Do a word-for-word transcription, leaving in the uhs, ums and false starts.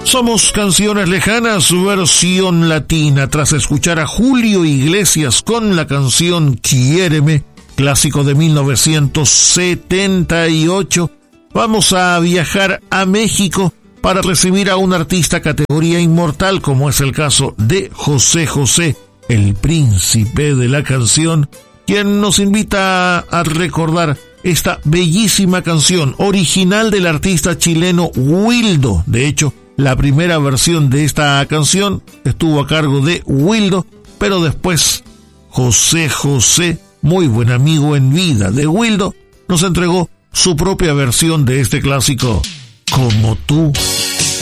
Somos Canciones Lejanas, versión latina, tras escuchar a Julio Iglesias con la canción Quiéreme, clásico de mil novecientos setenta y ocho. Vamos a viajar a México para recibir a un artista categoría inmortal, como es el caso de José José, el príncipe de la canción, quien nos invita a recordar esta bellísima canción original del artista chileno Wildo. De hecho, la primera versión de esta canción estuvo a cargo de Wildo, pero después José José, muy buen amigo en vida de Wildo, nos entregó su propia versión de este clásico, Como tú.